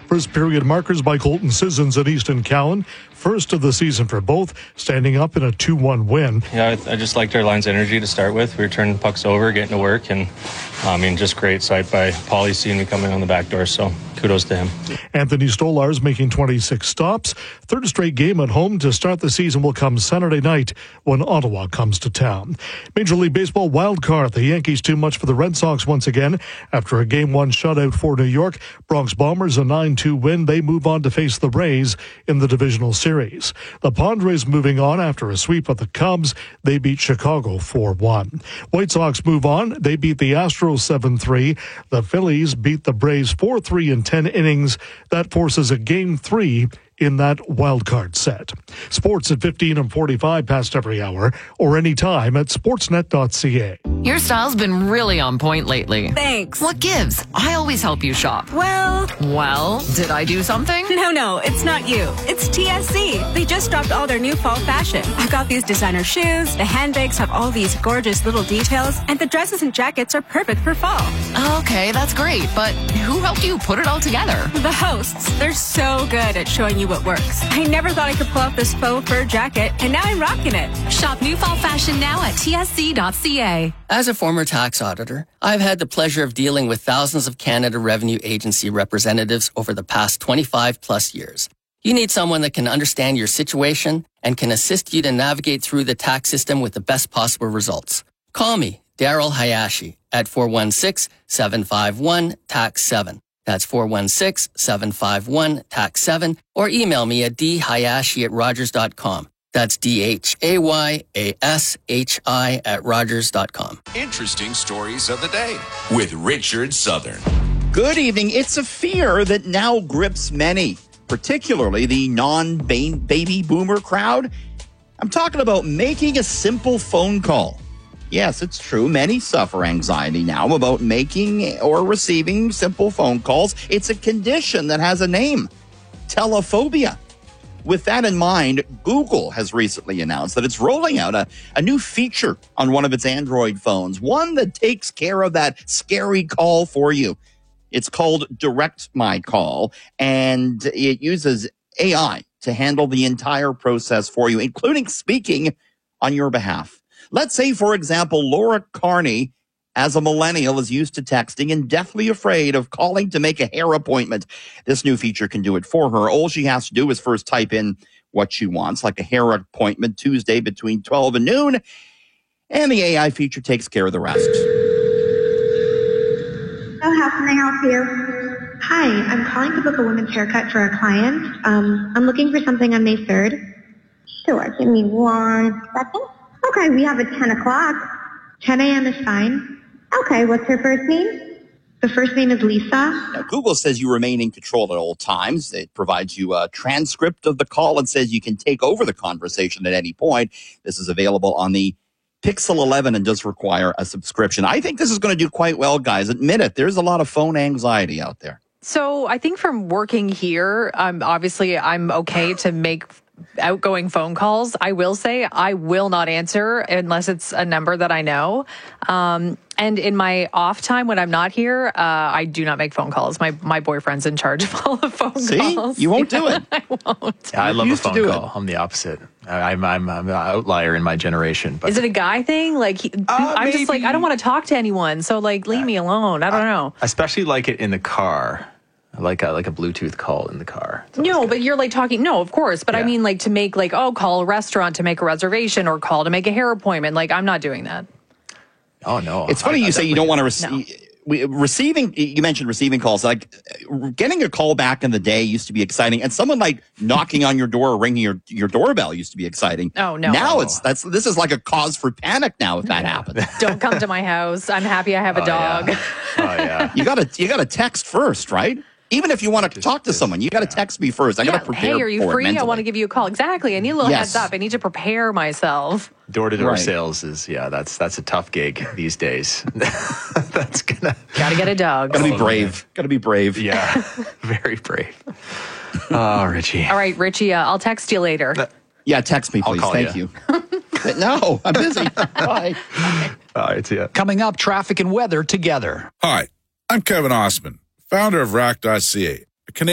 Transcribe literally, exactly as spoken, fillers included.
First period markers by Colton Sissons and Easton Cowan. First of the season for both, standing up in a two one win. Yeah, I, I just liked our line's energy to start with. We were turning pucks over, getting to work, and I mean, just great sight by Paulie seeing me coming on the back door, so kudos to him. Anthony Stolarz making twenty-six stops. Third straight game at home to start the season will come Saturday night when Ottawa comes to town. Major League Baseball wild card. The Yankees too much for the Red Sox once again. After a game one shutout for New York, Bronx Bombers a nine two win. They move on to face the Rays in the divisional series. The Padres moving on after a sweep of the Cubs. They beat Chicago four one. White Sox move on. They beat the Astros seven three. The Phillies beat the Braves four three in ten innings. That forces a game three in that wild card set. Sports at fifteen and forty-five past every hour or anytime at sportsnet dot c a. Your style's been really on point lately. Thanks. What gives? I always help you shop. Well... Well, did I do something? No, no, it's not you. It's T S C. They just dropped all their new fall fashion. I've got these designer shoes, the handbags have all these gorgeous little details, and the dresses and jackets are perfect for fall. Okay, that's great, but who helped you put it all together? The hosts. They're so good at showing you what works. I never thought I could pull off this faux fur jacket, and now I'm rocking it. Shop new fall fashion now at T S C dot C A. As a former tax auditor, I've had the pleasure of dealing with thousands of Canada Revenue Agency representatives over the past twenty-five plus years. You need someone that can understand your situation and can assist you to navigate through the tax system with the best possible results. Call me, Daryl Hayashi, at four one six, seven five one, T A X seven. That's four one six, seven five one, T A X seven, or email me at d hayashi at rogers dot com. That's D H A Y A S H I at rogers dot com. Interesting stories of the day with Richard Southern. Good evening. It's a fear that now grips many, particularly the non-baby boomer crowd. I'm talking about making a simple phone call. Yes, it's true. Many suffer anxiety now about making or receiving simple phone calls. It's a condition that has a name, telephobia. With that in mind, Google has recently announced that it's rolling out a, a new feature on one of its Android phones, one that takes care of that scary call for you. It's called Direct My Call, and it uses A I to handle the entire process for you, including speaking on your behalf. Let's say, for example, Laura Carney, as a millennial, is used to texting and deathly afraid of calling to make a hair appointment. This new feature can do it for her. All she has to do is first type in what she wants, like a hair appointment Tuesday between twelve and noon, and the A I feature takes care of the rest. So how can I help you? Hi, I'm calling to book a women's haircut for a client. Um, I'm looking for something on May third. Sure, give me one second. Okay, we have a ten o'clock. ten a.m. is fine. Okay, what's her first name? The first name is Lisa. Now, Google says you remain in control at all times. It provides you a transcript of the call and says you can take over the conversation at any point. This is available on the Pixel eleven and does require a subscription. I think this is going to do quite well, guys. Admit it, there's a lot of phone anxiety out there. So I think from working here, um, obviously I'm okay to make outgoing phone calls. I will say I will not answer unless it's a number that I know. Um, and in my off time when I'm not here, uh, I do not make phone calls. My my boyfriend's in charge of all the phone See? calls. You won't do it. I won't. Yeah, I love a phone call. It. I'm the opposite. I, I'm, I'm I'm an outlier in my generation. But is it a guy thing? Like he, uh, I'm maybe. just like I don't want to talk to anyone. So like leave uh, me alone. I don't know. I especially like it in the car. Like a, like a Bluetooth call in the car. No, good. But you're like talking, no, of course. But yeah. I mean like to make like, oh, call a restaurant to make a reservation or call to make a hair appointment. Like I'm not doing that. Oh, no. It's funny I, you I say you don't want to receive. No. We, receiving, you mentioned receiving calls. Like getting a call back in the day used to be exciting. And someone like knocking on your door or ringing your, your doorbell used to be exciting. Oh, no. Now no. it's, that's, this is like a cause for panic now if that happens. Don't come to my house. I'm happy I have a oh, dog. Yeah. Oh, yeah. You gotta, you gotta text first, right? Even if you want to talk to someone, you got to text me first. I yeah. got to prepare. Hey, are you free? I want to give you a call. Exactly. I need a little yes. heads up. I need to prepare myself. Door-to-door right. sales is yeah. That's that's a tough gig these days. That's gonna gotta get a dog. Gotta be brave. Gotta be brave. Yeah, very brave. Oh, Richie. All right, Richie. Uh, I'll text you later. Uh, yeah, text me, please. Thank you. you. No, I'm busy. Bye. All right, see ya. Coming up, traffic and weather together. Hi, I'm Kevin Osman, founder of rack dot c a.